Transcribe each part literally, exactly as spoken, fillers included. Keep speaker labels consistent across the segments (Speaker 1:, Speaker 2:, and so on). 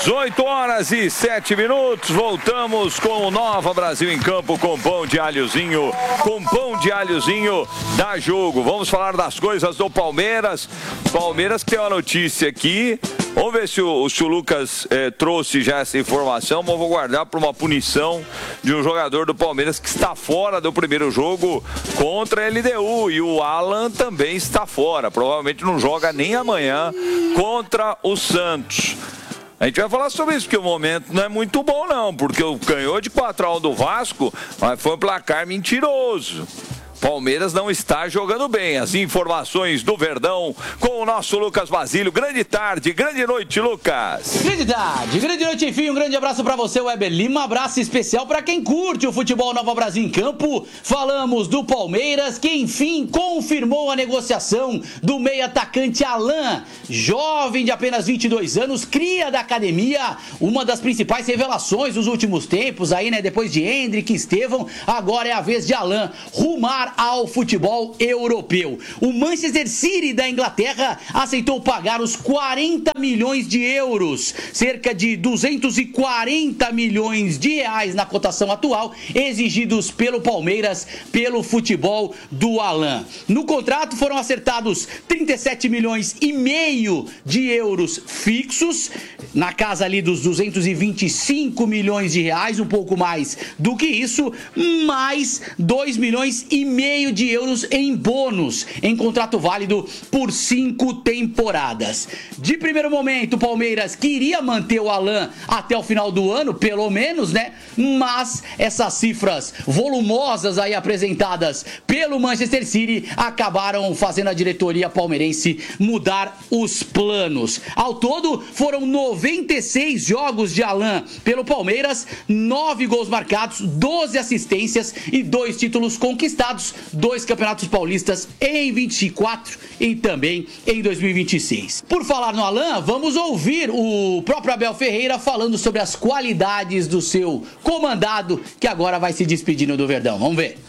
Speaker 1: dezoito horas e sete minutos, voltamos com o Nova Brasil em Campo com pão de alhozinho, com pão de alhozinho dá jogo. Vamos falar das coisas do Palmeiras. Palmeiras que tem uma notícia aqui. Vamos ver se o, se o Lucas eh, trouxe já essa informação, mas eu vou guardar para uma punição de um jogador do Palmeiras que está fora do primeiro jogo contra a L D U. E o Alan também está fora, provavelmente não joga nem amanhã contra o Santos. A gente vai falar sobre isso, porque o momento não é muito bom não, porque ganhou de quatro a um do Vasco, mas foi um placar mentiroso. Palmeiras não está jogando bem. As informações do Verdão com o nosso Lucas Basílio. Grande tarde, grande noite, Lucas.
Speaker 2: Grande tarde, grande noite, enfim. Um grande abraço para você, Weber Lima. Um abraço especial para quem curte o futebol Nova Brasil em Campo. Falamos do Palmeiras, que enfim confirmou a negociação do meio atacante Alan, jovem de apenas vinte e dois anos, cria da academia, uma das principais revelações dos últimos tempos aí, né? Depois de Hendrick e Estevão, agora é a vez de Alan rumar ao futebol europeu. O Manchester City da Inglaterra aceitou pagar os quarenta milhões de euros, cerca de duzentos e quarenta milhões de reais na cotação atual, exigidos pelo Palmeiras pelo futebol do Alan. No contrato foram acertados trinta e sete milhões e meio de euros fixos, na casa ali dos duzentos e vinte e cinco milhões de reais, um pouco mais do que isso, mais dois milhões e meio de euros em bônus, em contrato válido por cinco temporadas. De primeiro momento, o Palmeiras queria manter o Alan até o final do ano, pelo menos, né? Mas essas cifras volumosas aí apresentadas pelo Manchester City acabaram fazendo a diretoria palmeirense mudar os planos. Ao todo, foram noventa e seis jogos de Alan pelo Palmeiras, nove gols marcados, doze assistências e dois títulos conquistados, dois campeonatos paulistas em vinte e quatro e também em dois mil e vinte e seis. Por falar no Alan, vamos ouvir o próprio Abel Ferreira falando sobre as qualidades do seu comandado, que agora vai se despedindo do Verdão. Vamos ver.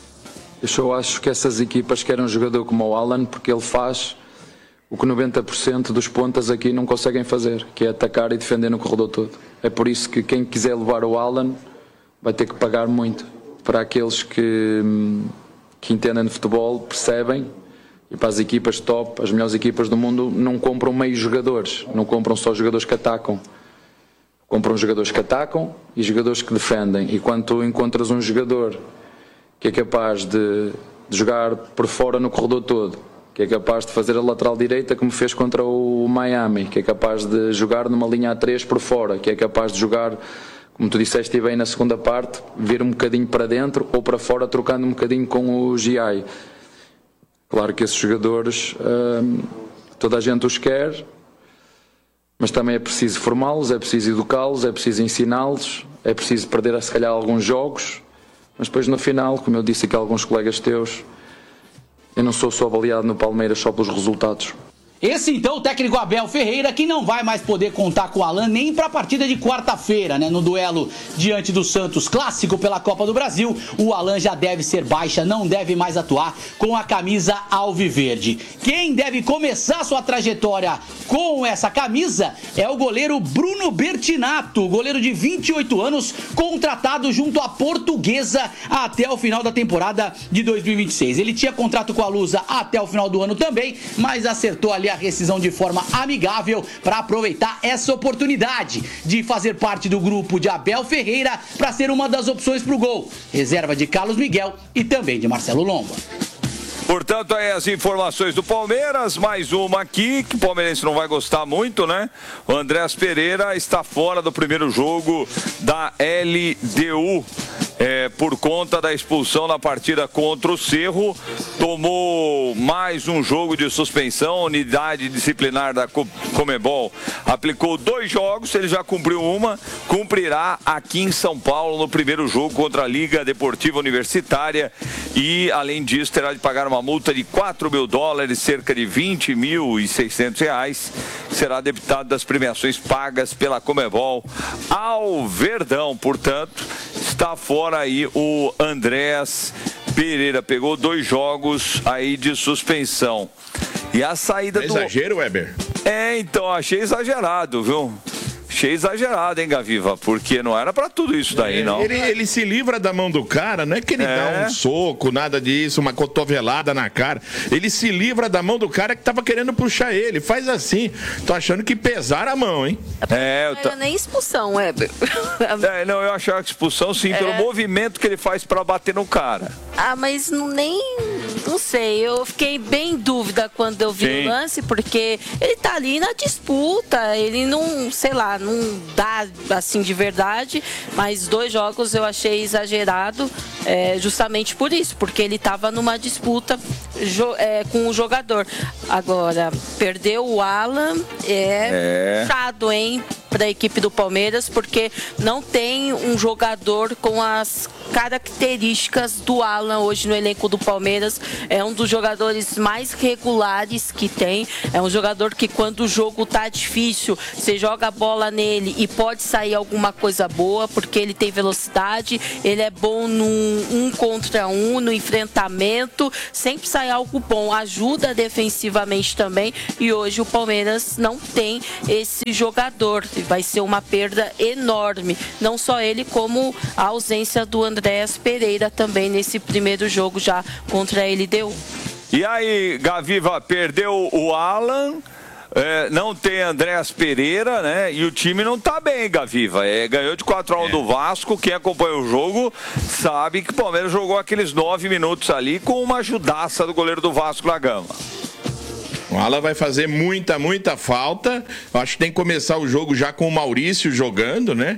Speaker 3: Eu acho que essas equipas querem um jogador como o Alan, porque ele faz o que noventa por cento dos pontas aqui não conseguem fazer, que é atacar e defender no corredor todo. É por isso que quem quiser levar o Alan vai ter que pagar muito. Para aqueles que, que entendem de futebol, percebem, e para as equipas top, as melhores equipas do mundo, não compram meios jogadores, não compram só jogadores que atacam. Compram jogadores que atacam e jogadores que defendem. E quando tu encontras um jogador que é capaz de, de jogar por fora no corredor todo, que é capaz de fazer a lateral direita como fez contra o Miami, que é capaz de jogar numa linha a três por fora, que é capaz de jogar, como tu disseste bem na segunda parte, vir um bocadinho para dentro ou para fora, trocando um bocadinho com o G I. Claro que esses jogadores, hum, toda a gente os quer, mas também é preciso formá-los, é preciso educá-los, é preciso ensiná-los, é preciso perder se calhar alguns jogos, mas depois no final, como eu disse aqui a alguns colegas teus, eu não sou só avaliado no Palmeiras só pelos resultados.
Speaker 2: Esse então o técnico Abel Ferreira, que não vai mais poder contar com o Alan nem para a partida de quarta-feira, né? No duelo diante do Santos, clássico pela Copa do Brasil, o Alan já deve ser baixa, não deve mais atuar com a camisa alviverde. Quem deve começar sua trajetória com essa camisa é o goleiro Bruno Bertinato, goleiro de vinte e oito anos, contratado junto à Portuguesa até o final da temporada de dois mil e vinte e seis. Ele tinha contrato com a Lusa até o final do ano também, mas acertou ali a rescisão de forma amigável para aproveitar essa oportunidade de fazer parte do grupo de Abel Ferreira para ser uma das opções para o gol. Reserva de Carlos Miguel e também de Marcelo Lomba.
Speaker 1: Portanto, aí as informações do Palmeiras, mais uma aqui, que o palmeirense não vai gostar muito, né? O Andrés Pereira está fora do primeiro jogo da L D U. É, por conta da expulsão na partida contra o Cerro, tomou mais um jogo de suspensão. A unidade disciplinar da Conmebol aplicou dois jogos, ele já cumpriu uma, cumprirá aqui em São Paulo no primeiro jogo contra a Liga Deportiva Universitária e, além disso, terá de pagar uma multa de quatro mil dólares, cerca de vinte mil e seiscentos reais, que será debitado das premiações pagas pela Conmebol ao Verdão. Portanto, está fora aí o Andrés Pereira, pegou dois jogos aí de suspensão. E a saída
Speaker 4: é
Speaker 1: do...
Speaker 4: exagero, Weber?
Speaker 1: É, então, achei exagerado, viu? Achei exagerado, hein, Gaviva? Porque não era pra tudo isso daí, não.
Speaker 4: Ele, ele se livra da mão do cara, não é que ele
Speaker 1: É.
Speaker 4: dá um soco, nada disso, uma cotovelada na cara. Ele se livra da mão do cara que tava querendo puxar ele. Faz assim. Tô achando que pesaram a mão, hein?
Speaker 1: É, eu
Speaker 5: Não
Speaker 1: tô...
Speaker 5: era nem expulsão, Weber.
Speaker 1: é, não, eu achava que expulsão sim, pelo movimento que ele faz pra bater no cara.
Speaker 5: Ah, mas não, nem... Não sei, eu fiquei bem em dúvida quando eu vi
Speaker 1: Sim.
Speaker 5: o lance, porque ele tá ali na disputa, ele não, sei lá, não dá assim de verdade, mas dois jogos eu achei exagerado, é, justamente por isso, porque ele tava numa disputa jo- é, com o jogador. Agora, perdeu o Alan, é,
Speaker 1: É.
Speaker 5: puxado, hein, para a equipe do Palmeiras, porque não tem um jogador com as características do Alan hoje no elenco do Palmeiras. É um dos jogadores mais regulares que tem. É um jogador que quando o jogo tá difícil, você joga a bola nele e pode sair alguma coisa boa, porque ele tem velocidade, ele é bom no um contra um, no enfrentamento, sempre sai algo bom, ajuda defensivamente também, e hoje o Palmeiras não tem esse jogador. Vai ser uma perda enorme, não só ele, como a ausência do Andréas Pereira também nesse primeiro jogo já contra a L D U.
Speaker 1: E aí, Gaviva, perdeu o Alan, é, não tem Andréas Pereira, né? E o time não tá bem, Gaviva. É, ganhou de quatro a um do Vasco. Quem acompanha o jogo sabe que o Palmeiras jogou aqueles nove minutos ali com uma ajudaça do goleiro do Vasco da Gama.
Speaker 4: O Alan vai fazer muita, muita falta. Eu acho que tem que começar o jogo já com o Maurício jogando, né?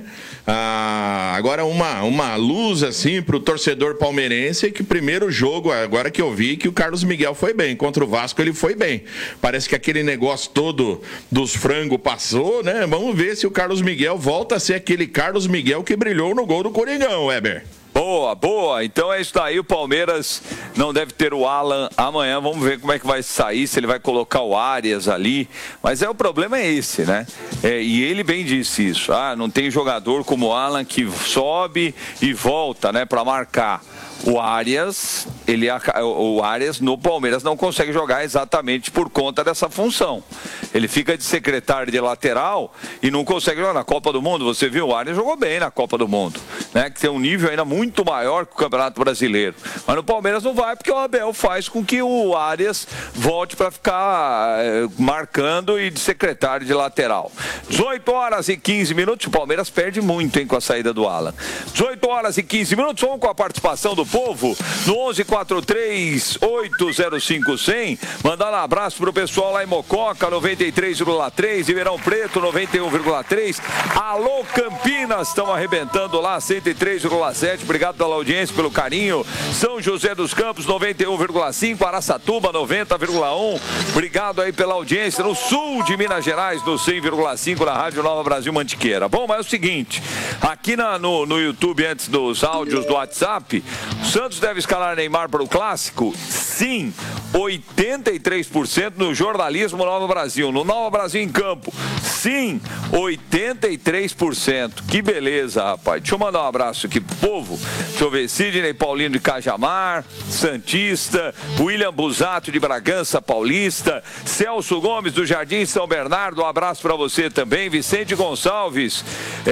Speaker 4: Ah, agora uma, uma luz assim pro torcedor palmeirense, que o primeiro jogo, agora que eu vi, que o Carlos Miguel foi bem. Contra o Vasco ele foi bem. Parece que aquele negócio todo dos frangos passou, né? Vamos ver se o Carlos Miguel volta a ser aquele Carlos Miguel que brilhou no gol do Coringão, Weber.
Speaker 1: Boa, boa. Então é isso daí. O Palmeiras não deve ter o Alan amanhã. Vamos ver como é que vai sair, se ele vai colocar o Arias ali. Mas é o problema é esse, né? É, e ele bem disse isso. Ah, não tem jogador como o Alan que sobe e volta, né, para marcar. O Arias, ele, o Arias no Palmeiras não consegue jogar exatamente por conta dessa função. Ele fica de secretário de lateral e não consegue jogar na Copa do Mundo. Você viu, o Arias jogou bem na Copa do Mundo, né? Que tem um nível ainda muito maior que o Campeonato Brasileiro. Mas no Palmeiras não vai, porque o Abel faz com que o Arias volte para ficar é, marcando e de secretário de lateral. dezoito horas e quinze minutos. O Palmeiras perde muito, hein, com a saída do Alan. dezoito horas e quinze minutos. Vamos com a participação do povo no onze quatro três oito zero cinco cem. Mandar um abraço pro pessoal lá em Mococa, noventa e três vírgula três, Ribeirão Preto, noventa e um vírgula três. Alô Campinas, estão arrebentando lá, cento e três vírgula sete. Obrigado pela audiência, pelo carinho. São José dos Campos, noventa e um vírgula cinco. Araçatuba, noventa vírgula um. Obrigado aí pela audiência. No sul de Minas Gerais, no cem vírgula cinco, na Rádio Nova Brasil Mantiqueira. Bom, mas é o seguinte, aqui na, no, no YouTube, antes dos áudios do WhatsApp, o Santos deve escalar Neymar para o Clássico? Sim, oitenta e três por cento no jornalismo Nova Brasil. No Nova Brasil em Campo, sim, oitenta e três por cento. Que beleza, rapaz. Deixa eu mandar um abraço aqui pro povo. Deixa eu ver, Sidney Paulino de Cajamar, Santista, William Busato de Bragança Paulista, Celso Gomes do Jardim São Bernardo, um abraço para você também. Vicente Gonçalves,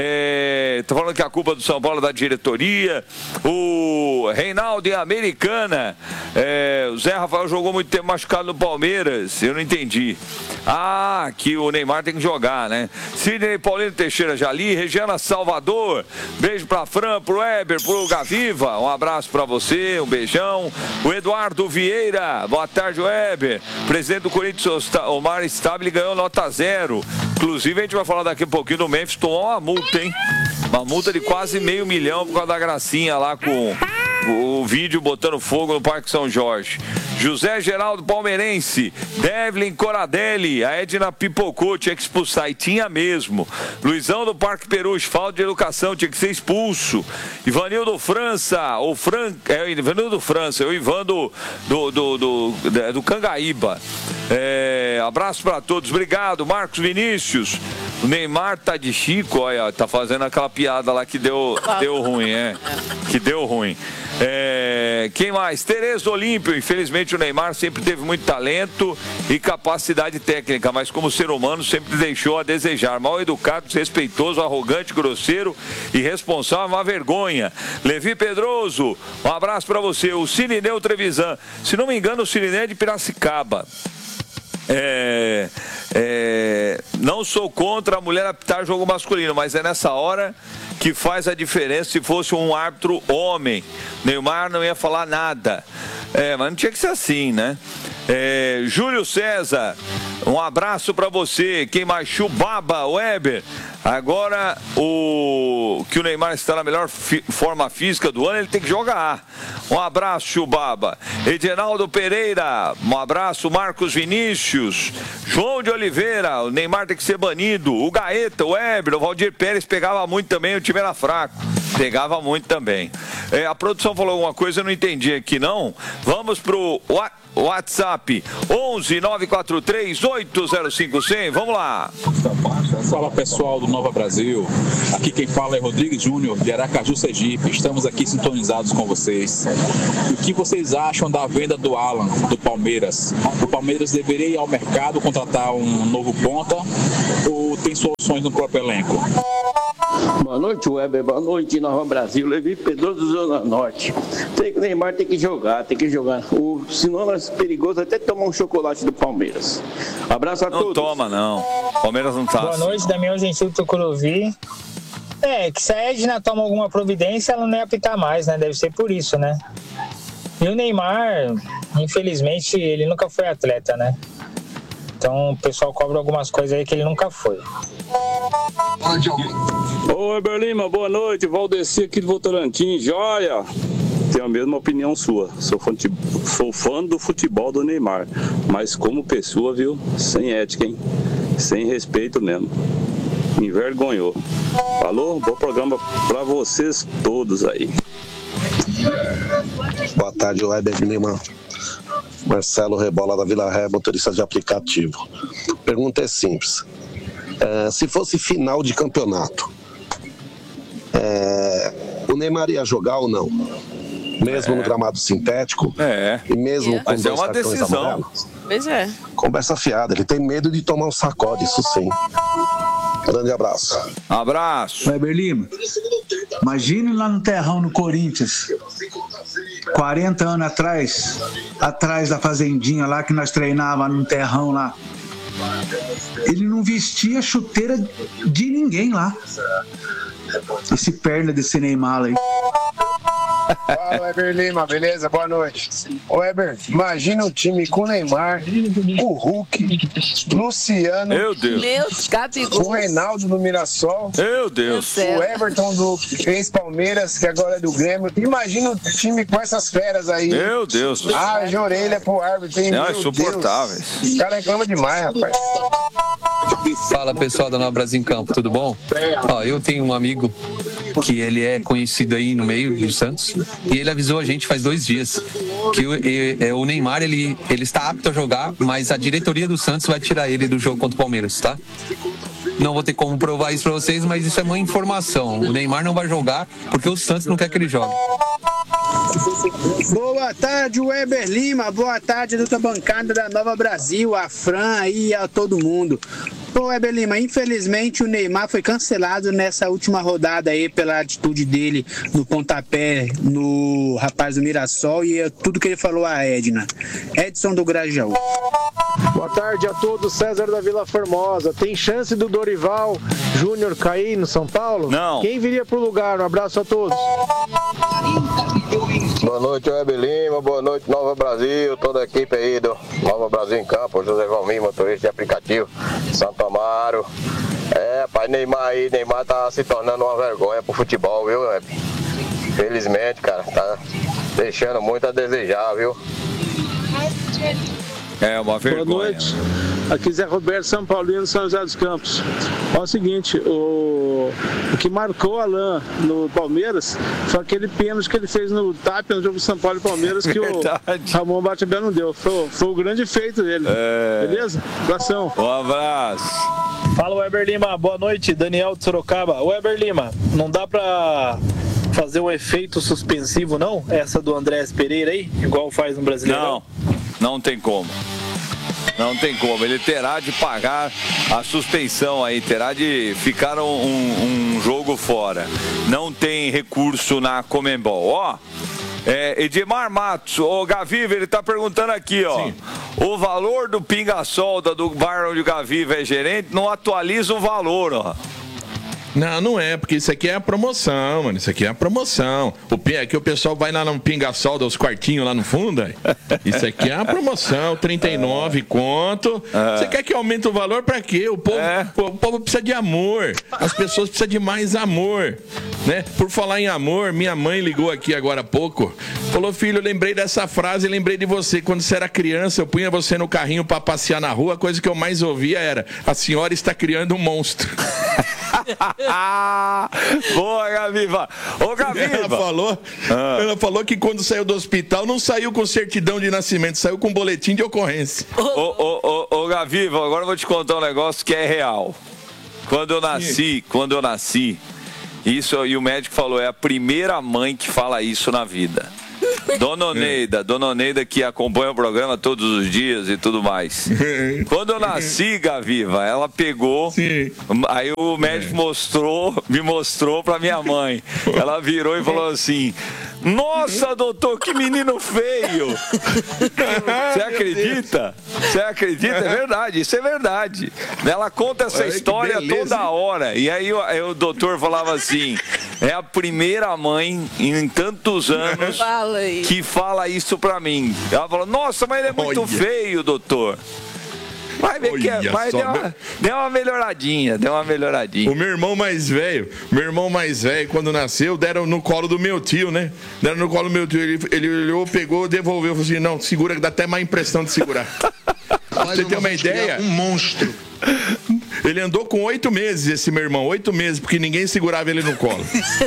Speaker 1: é, tô falando que a culpa do São Paulo é da diretoria. O Reinaldo em Americana, é, o Zé Rafael jogou muito tempo machucado no Palmeiras, eu não entendi. Ah, que o Neymar tem que jogar, né? Sidney Paulino Teixeira Jali, Regiana Salvador, beijo pra Fran, pro Weber, pro Gaviva, um abraço pra você, um beijão. O Eduardo Vieira, boa tarde, Weber. Presidente do Corinthians, Omar Stabile, ganhou nota zero. Inclusive, a gente vai falar daqui a pouquinho do Memphis, tomou uma multa, hein? Uma multa de quase meio milhão por causa da gracinha lá com o vídeo botando fogo no Parque São Jorge. José Geraldo Palmeirense, Devlin Coradelli, a Edna pipocou, tinha que expulsar, e tinha mesmo. Luizão do Parque Perus, falta de educação, tinha que ser expulso. Ivanildo França, ou Fran, é, Ivanildo França, o Ivan do, do, do, do, do, do Cangaíba. É, abraço para todos, obrigado. Marcos Vinícius, o Neymar tá de Chico, olha, tá fazendo aquela piada lá que deu, deu ruim, é, que deu ruim. É, quem mais? Tereza Olímpio. Infelizmente o Neymar sempre teve muito talento e capacidade técnica, mas como ser humano sempre deixou a desejar. Mal educado, desrespeitoso, arrogante, grosseiro, irresponsável, uma vergonha. Levi Pedroso, um abraço pra você. O Cirineu Trevisan. Se não me engano, o Cirineu é de Piracicaba. É, é, não sou contra a mulher apitar jogo masculino, mas é nessa hora que faz a diferença. Se fosse um árbitro homem, Neymar não ia falar nada. É, mas não tinha que ser assim, né? É, Júlio César, um abraço pra você. Quem mais? Chubaba Weber. Agora o que o Neymar está na melhor fi forma física do ano, ele tem que jogar. Um abraço, Chubaba. Edinaldo Pereira, um abraço. Marcos Vinícius, João de Oliveira, o Neymar tem que ser banido. O Gaeta, o Weber, o Valdir Pérez pegava muito também, o time era fraco. Pegava muito também. É, a produção falou alguma coisa, eu não entendi aqui não. Vamos pro WhatsApp onze nove quatro três oito zero cinco cem. Vamos lá.
Speaker 6: Fala pessoal do Nova Brasil, aqui quem fala é Rodrigues Júnior de Aracaju, Sergipe. Estamos aqui sintonizados com vocês. O que vocês acham da venda do Alan, do Palmeiras? O Palmeiras deveria ir ao mercado contratar um novo ponta ou tem soluções no próprio elenco?
Speaker 7: Boa noite, Weber. Boa noite, Nova Brasil. Levi Pedroso do Zona Norte. Tem, o Neymar tem que jogar, tem que jogar. O, senão é perigoso até tomar um chocolate do Palmeiras. Abraço a
Speaker 1: não
Speaker 7: todos.
Speaker 1: Não toma, não. Palmeiras não tá.
Speaker 8: Boa
Speaker 1: assim,
Speaker 8: noite,
Speaker 1: não.
Speaker 8: Damião Gentil Tucuruvi. É, que se a Edna toma alguma providência, ela não ia apitar mais, né? Deve ser por isso, né? E o Neymar, infelizmente, ele nunca foi atleta, né? Então o pessoal cobra algumas coisas aí que ele nunca foi.
Speaker 9: Ô, Weber Lima, boa noite. Valdeci aqui do Votorantim, joia. Tenho a mesma opinião sua. Sou fã, de, sou fã do futebol do Neymar. Mas como pessoa, viu? Sem ética, hein? Sem respeito mesmo. Me envergonhou. Falou? Bom programa pra vocês todos aí.
Speaker 10: Boa tarde, Weber Lima. Marcelo Rebola da Vila Ré, motorista de aplicativo. Pergunta é simples. É, se fosse final de campeonato, é, o Neymar ia jogar ou não? Mesmo é. no gramado sintético?
Speaker 1: É.
Speaker 10: E mesmo é. com
Speaker 1: Mas
Speaker 10: dois
Speaker 1: é uma decisão.
Speaker 10: Amarelos?
Speaker 5: Pois é.
Speaker 10: Conversa fiada, ele tem medo de tomar um sacode, isso sim. Grande abraço.
Speaker 1: Abraço.
Speaker 11: Weber Lima, imagine lá no terrão no Corinthians, quarenta anos atrás, atrás da fazendinha lá que nós treinávamos no terrão lá. Ele não vestia chuteira de ninguém lá. Esse perna desse Neymar aí.
Speaker 12: Fala, Weber Lima, beleza? Boa noite. Weber, imagina o time com o Neymar, o Hulk, Luciano,
Speaker 1: meu Deus,
Speaker 5: Deus, Gabigol,
Speaker 12: o Reinaldo do Mirassol,
Speaker 1: meu Deus,
Speaker 12: o Everton do ex-Palmeiras, que agora é do Grêmio. Imagina o time com essas feras aí.
Speaker 1: Meu Deus.
Speaker 12: Ah, de orelha pro árbitro, hein?
Speaker 1: Não, é insuportável.
Speaker 12: Os caras reclamam demais, rapaz.
Speaker 13: Fala pessoal da Nova Brasil em Campo, tudo bom? Ó, eu tenho um amigo que ele é conhecido aí no meio do Santos e ele avisou a gente faz dois dias que o, e, o Neymar ele, ele está apto a jogar, mas a diretoria do Santos vai tirar ele do jogo contra o Palmeiras, tá? Não vou ter como provar isso pra vocês, mas isso é uma informação. O Neymar não vai jogar porque o Santos não quer que ele jogue.
Speaker 14: Boa tarde, Weber Lima. Boa tarde, doutor bancada da Nova Brasil, a Fran aí, a todo mundo. Pô, Weber Lima, infelizmente o Neymar foi cancelado nessa última rodada aí pela atitude dele no pontapé no rapaz do Mirassol e tudo que ele falou a Edna. Edson do Grajaú.
Speaker 15: Boa tarde a todos, César da Vila Formosa. Tem chance do Dorival Júnior cair no São Paulo?
Speaker 1: Não.
Speaker 15: Quem viria pro lugar? Um abraço a todos.
Speaker 16: Boa noite, Weber Lima. Boa noite, Nova Brasil. Toda a equipe aí do Nova Brasil em Campo. José Valmir, motorista de aplicativo. Santo Amaro. É, pai, Neymar aí. Neymar tá se tornando uma vergonha pro futebol, viu, Weber? Felizmente, cara. Tá deixando muito a desejar, viu?
Speaker 1: É uma vergonha.
Speaker 15: Boa noite. Aqui Zé Roberto, São Paulino, São José dos Campos. Ó, é o seguinte, o... o que marcou o Alan no Palmeiras foi aquele pênalti que ele fez no T A P no jogo de São Paulo e Palmeiras que Verdade. o Ramon Batebel não deu. Foi, foi o grande feito dele. É... Beleza? Abração.
Speaker 1: Um abraço.
Speaker 17: Fala, Weber Lima. Boa noite. Daniel de Sorocaba. Weber Lima, não dá pra
Speaker 15: fazer um efeito suspensivo, não? Essa do Andrés Pereira aí, igual faz no Brasileirão?
Speaker 1: Não, não tem como. Não tem como, ele terá de pagar a suspensão aí, terá de ficar um, um, um jogo fora. Não tem recurso na Conmebol. Ó, é, Edmar Matos, o Gaviva, ele tá perguntando aqui, ó. Sim. O valor do pinga-sol do bar onde o Gaviva é gerente não atualiza o valor, ó.
Speaker 4: Não, não é, porque isso aqui é a promoção, mano. Isso aqui é a promoção. O aqui o pessoal vai lá no pinga-sol, dá os quartinhos lá no fundo. Aí. Isso aqui é a promoção, trinta e nove conto. Você quer que aumente o valor pra quê? O povo, é. o povo precisa de amor. As pessoas precisam de mais amor, né? Por falar em amor, minha mãe ligou aqui agora há pouco. Falou, filho, eu lembrei dessa frase, lembrei de você. Quando você era criança, eu punha você no carrinho pra passear na rua. A coisa que eu mais ouvia era: a senhora está criando um monstro.
Speaker 1: Boa, Gaviva. Ô, Gaviva.
Speaker 4: Ela falou, ah. ela falou que quando saiu do hospital não saiu com certidão de nascimento, saiu com boletim de ocorrência.
Speaker 1: Ô, ô, ô, ô, Gaviva, agora eu vou te contar um negócio que é real. Quando eu nasci, Sim. quando eu nasci, isso, e o médico falou, é a primeira mãe que fala isso na vida. Dona Oneida, Dona Oneida que acompanha o programa todos os dias e tudo mais. Quando eu nasci, Gaviva, ela pegou, Sim. aí o médico é. mostrou, me mostrou pra minha mãe. Ela virou e falou assim: nossa, doutor, que menino feio. Você acredita? Você acredita? É verdade, isso é verdade. Ela conta essa Olha, história toda hora. E aí, aí o doutor falava assim: é a primeira mãe em tantos anos fala que fala isso pra mim. Ela falou: nossa, mas ele é muito Olha. feio, doutor. Vai ver que é, mas deu uma, deu uma melhoradinha, deu uma melhoradinha.
Speaker 4: O meu irmão mais velho, meu irmão mais velho, quando nasceu, deram no colo do meu tio, né? Deram no colo do meu tio, ele, ele olhou, pegou, devolveu, falou assim: não, segura, que dá até má impressão de segurar. Pra você ter uma ideia?
Speaker 17: Um monstro.
Speaker 4: Ele andou com oito meses, esse meu irmão, oito meses, porque ninguém segurava ele no colo.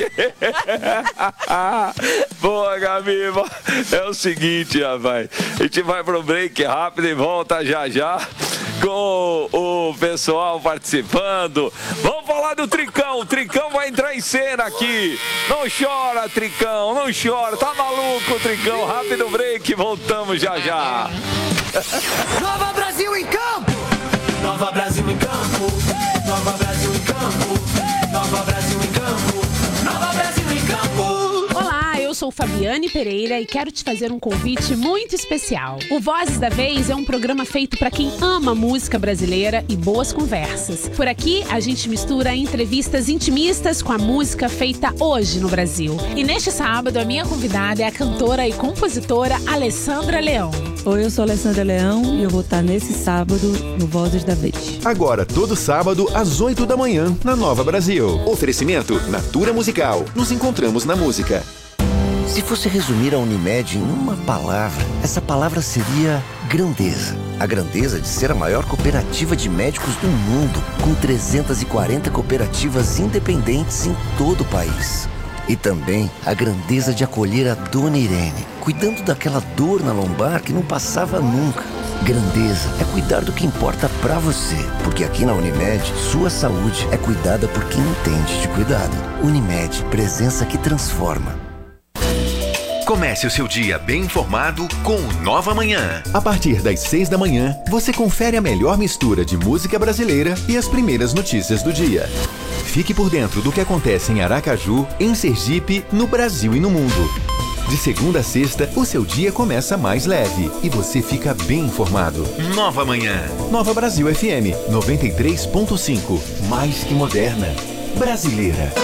Speaker 1: Boa, Gaviva. É o seguinte, rapaz, a gente vai pro break rápido e volta já já com o pessoal participando. Vamos falar do Tricão. O Tricão vai entrar em cena aqui. Não chora, Tricão, não chora. Tá maluco, Tricão? Rápido break, voltamos já já.
Speaker 18: Nova Brasil em campo! Nova Brasil em campo! Nova Brasil em campo! Nova Brasil em campo! Nova Brasil em campo!
Speaker 19: Olá, eu sou Fabiane Pereira e quero te fazer um convite muito especial. O Vozes da Vez é um programa feito para quem ama música brasileira e boas conversas. Por aqui, a gente mistura entrevistas intimistas com a música feita hoje no Brasil. E neste sábado, a minha convidada é a cantora e compositora Alessandra Leão.
Speaker 20: Oi, eu sou Alessandra Leão e eu vou estar nesse sábado no Vozes da Vez.
Speaker 21: Agora, todo sábado, às oito da manhã, na Nova Brasil. Oferecimento Natura Musical. Nos encontramos na música.
Speaker 22: Se fosse resumir a Unimed em uma palavra, essa palavra seria grandeza. A grandeza de ser a maior cooperativa de médicos do mundo, com trezentas e quarenta cooperativas independentes em todo o país. E também a grandeza de acolher a Dona Irene, cuidando daquela dor na lombar que não passava nunca. Grandeza é cuidar do que importa pra você, porque aqui na Unimed, sua saúde é cuidada por quem entende de cuidado. Unimed, presença que transforma.
Speaker 21: Comece o seu dia bem informado com o Nova Manhã. A partir das seis da manhã, você confere a melhor mistura de música brasileira e as primeiras notícias do dia. Fique por dentro do que acontece em Aracaju, em Sergipe, no Brasil e no mundo. De segunda a sexta, o seu dia começa mais leve e você fica bem informado. Nova Manhã. Nova Brasil F M, noventa e três ponto cinco. Mais que moderna. Brasileira.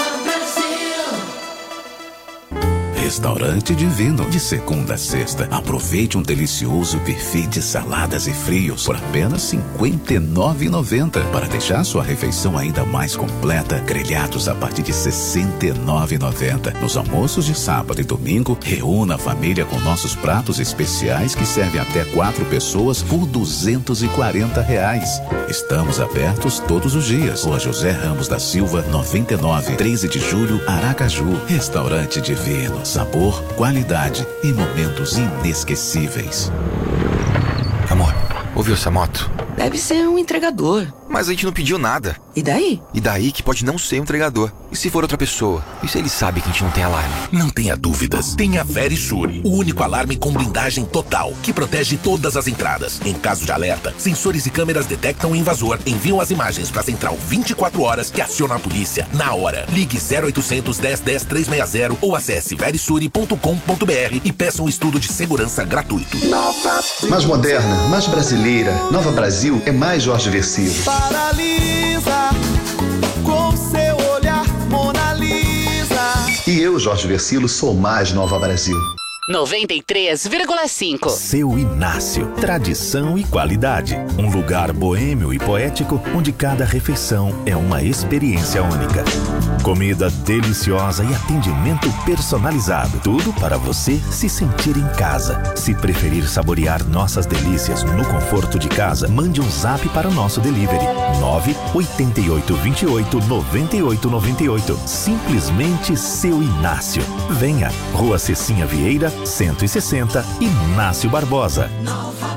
Speaker 23: Restaurante Divino, de segunda a sexta. Aproveite um delicioso buffet de saladas e frios por apenas cinquenta e nove reais e noventa centavos. Para deixar sua refeição ainda mais completa, grelhados a partir de sessenta e nove reais e noventa centavos. Nos almoços de sábado e domingo, reúna a família com nossos pratos especiais que servem até quatro pessoas por duzentos e quarenta reais. Estamos abertos todos os dias. Rua José Ramos da Silva, noventa e nove, treze de julho, Aracaju. Restaurante Divino. Sabor, qualidade e momentos inesquecíveis.
Speaker 24: Amor, ouviu essa moto?
Speaker 2: Deve ser um entregador.
Speaker 3: Mas a gente não pediu nada.
Speaker 2: E daí?
Speaker 3: E daí que pode não ser um entregador. E se for outra pessoa? E se ele sabe que a gente não tem alarme?
Speaker 17: Não tenha dúvidas. Tenha a Verisure, o único alarme com blindagem total, que protege todas as entradas. Em caso de alerta, sensores e câmeras detectam o invasor, enviam as imagens para a central vinte e quatro horas que aciona a polícia na hora. Ligue zero oitocentos, dez, dez, trezentos e sessenta ou acesse verisure ponto com ponto br e peça um estudo de segurança gratuito.
Speaker 24: Mais moderna, mais brasileira, Nova Brasil é mais Jorge Versilo.
Speaker 18: Paralisa com seu olhar, Mona Lisa.
Speaker 24: E eu, Jorge Versilo, sou mais Nova Brasil.
Speaker 25: noventa e três vírgula cinco.
Speaker 23: Seu Inácio. Tradição e qualidade. Um lugar boêmio e poético onde cada refeição é uma experiência única. Comida deliciosa e atendimento personalizado. Tudo para você se sentir em casa. Se preferir saborear nossas delícias no conforto de casa, mande um zap para o nosso delivery. nove oito oito, dois oito, nove oito nove oito. Simplesmente Seu Inácio. Venha. Rua Cecinha Vieira, cento e sessenta, Inácio Barbosa.